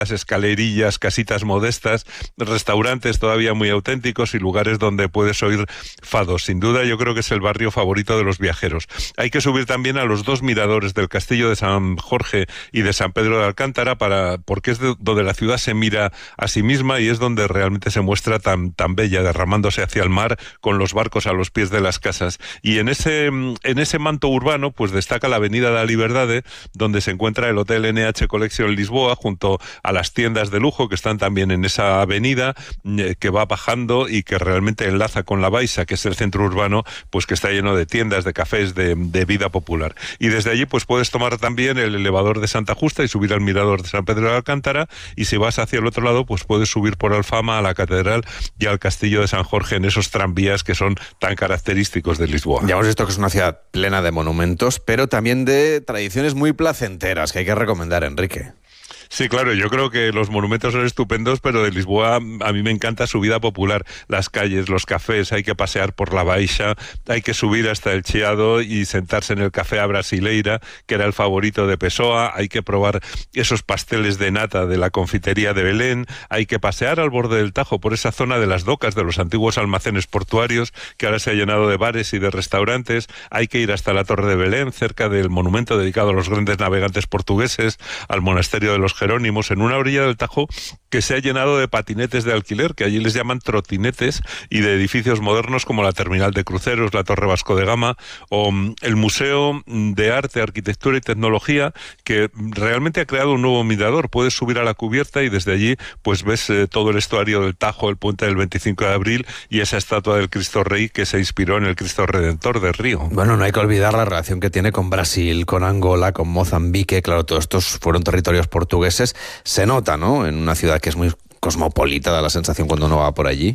escalerillas, casitas modestas, restaurantes todavía muy auténticos y lugares donde puedes oír fados. Sin duda yo creo que es el barrio favorito de los viajeros. Hay que subir también a los dos miradores del Castillo de San Jorge y de San Pedro de Alcántara porque es donde la ciudad se mira a sí misma y es donde realmente se muestra tan bella, derramándose hacia el mar con los barcos a los pies de las casas. Y en ese manto urbano pues destaca la Avenida da Liberdade, donde se encuentra el Hotel NH Collection Lisboa, junto a las tiendas de lujo que están también en esa avenida que va bajando y que realmente enlaza con la Baixa, que es el centro urbano, pues que está lleno de tiendas, de cafés, de vida popular. Y desde allí pues puedes tomar también el elevador de Santa Justa y subir al mirador de San Pedro de Alcántara, y si vas hacia el otro lado pues puedes subir por Alfama a la Catedral y al Castillo de San Jorge en esos tranvías que son tan característicos de Lisboa. Ya hemos visto que es una ciudad plena de monumentos, pero también de tradiciones muy placenteras que hay que recomendar, Enrique. Sí, claro, yo creo que los monumentos son estupendos, pero de Lisboa a mí me encanta su vida popular, las calles, los cafés, hay que pasear por la Baixa, hay que subir hasta el Chiado y sentarse en el Café a Brasileira, que era el favorito de Pessoa, hay que probar esos pasteles de nata de la confitería de Belén, hay que pasear al borde del Tajo por esa zona de las docas, de los antiguos almacenes portuarios, que ahora se ha llenado de bares y de restaurantes, hay que ir hasta la Torre de Belén, cerca del monumento dedicado a los grandes navegantes portugueses, al monasterio de los Jerónimos, en una orilla del Tajo que se ha llenado de patinetes de alquiler, que allí les llaman trotinetes, y de edificios modernos como la Terminal de Cruceros, la Torre Vasco de Gama, o el Museo de Arte, Arquitectura y Tecnología, que realmente ha creado un nuevo mirador. Puedes subir a la cubierta y desde allí pues ves todo el estuario del Tajo, el puente del 25 de abril y esa estatua del Cristo Rey que se inspiró en el Cristo Redentor de Río. Bueno, no hay que olvidar la relación que tiene con Brasil, con Angola, con Mozambique. Claro, todos estos fueron territorios portugueses. Se nota, ¿no?, en una ciudad que es muy cosmopolita, da la sensación cuando uno va por allí.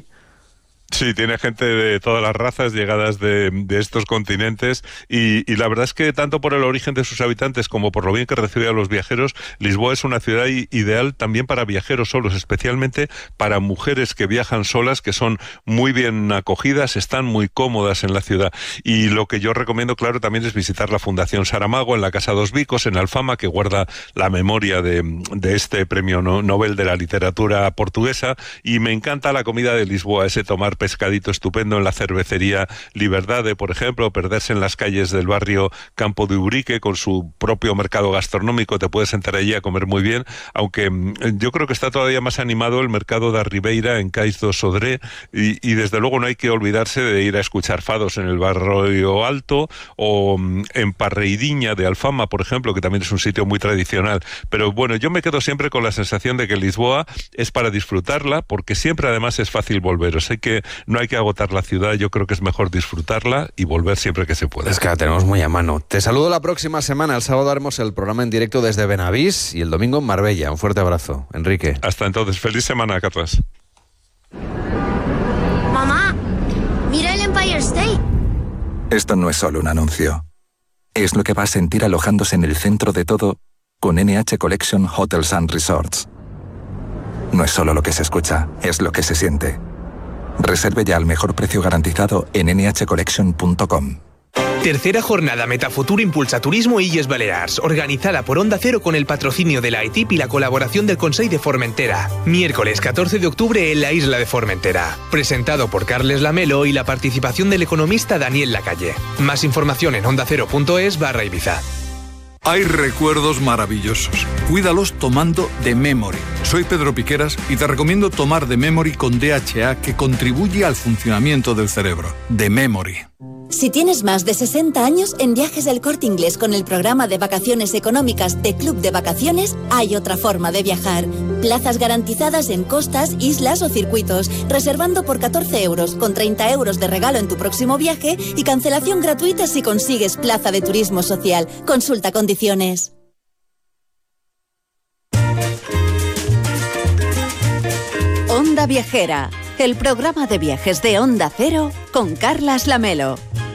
Sí, tiene gente de todas las razas llegadas de estos continentes y la verdad es que tanto por el origen de sus habitantes como por lo bien que recibe a los viajeros, Lisboa es una ciudad ideal también para viajeros solos, especialmente para mujeres que viajan solas, que son muy bien acogidas, están muy cómodas en la ciudad. Y lo que yo recomiendo, claro, también es visitar la Fundación Saramago en la Casa dos Bicos, en Alfama, que guarda la memoria de este premio Nobel de la literatura portuguesa, y me encanta la comida de Lisboa, ese tomar pescadito estupendo en la cervecería Liberdade, por ejemplo, perderse en las calles del barrio Campo de Urique con su propio mercado gastronómico, te puedes sentar allí a comer muy bien, aunque yo creo que está todavía más animado el mercado da Ribeira en Cais do Sodré, y desde luego no hay que olvidarse de ir a escuchar fados en el barrio Alto o en Parreidiña de Alfama, por ejemplo, que también es un sitio muy tradicional. Pero bueno, yo me quedo siempre con la sensación de que Lisboa es para disfrutarla, porque siempre además es fácil volver. O sea que no hay que agotar la ciudad, yo creo que es mejor disfrutarla y volver siempre que se pueda. Es que la tenemos muy a mano. Te saludo la próxima semana. El sábado haremos el programa en directo desde Benavís y el domingo en Marbella. Un fuerte abrazo, Enrique. Hasta entonces, feliz semana, Carlos. Mamá, mira el Empire State. Esto no es solo un anuncio. Es lo que va a sentir alojándose en el centro de todo con NH Collection Hotels and Resorts. No es solo lo que se escucha, es lo que se siente. Reserve ya al mejor precio garantizado en nhcollection.com. Tercera jornada Metafuturo Impulsa Turismo Illes Balears, organizada por Onda Cero con el patrocinio de la ITIP y la colaboración del Consell de Formentera. Miércoles 14 de octubre en la isla de Formentera. Presentado por Carles Lamelo y la participación del economista Daniel Lacalle. Más información en ondacero.es/Ibiza. Hay recuerdos maravillosos. Cuídalos tomando The Memory. Soy Pedro Piqueras y te recomiendo tomar The Memory con DHA, que contribuye al funcionamiento del cerebro. The Memory. Si tienes más de 60 años, en Viajes del Corte Inglés con el programa de vacaciones económicas de Club de Vacaciones, hay otra forma de viajar. Plazas garantizadas en costas, islas o circuitos, reservando por 14 euros, con 30 euros de regalo en tu próximo viaje y cancelación gratuita si consigues plaza de turismo social. Consulta condiciones. Onda Viajera, el programa de viajes de Onda Cero con Carlas Lamelo.